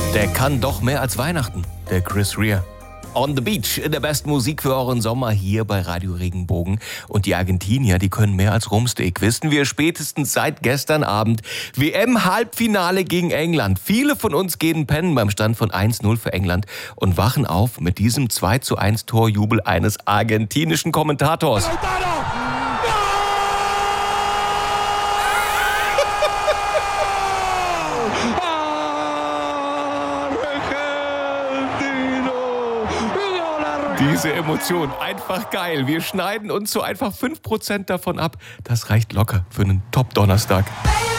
Der kann doch mehr als Weihnachten, der Chris Rea. On the Beach, in der besten Musik für euren Sommer hier bei Radio Regenbogen. Und die Argentinier, die können mehr als Rumsteak. Wissen wir spätestens seit gestern Abend. WM-Halbfinale gegen England. Viele von uns gehen pennen beim Stand von 1-0 für England und wachen auf mit diesem 2:1 Torjubel eines argentinischen Kommentators. Diese Emotion, einfach geil. Wir schneiden uns so einfach 5% davon ab. Das reicht locker für einen Top-Donnerstag.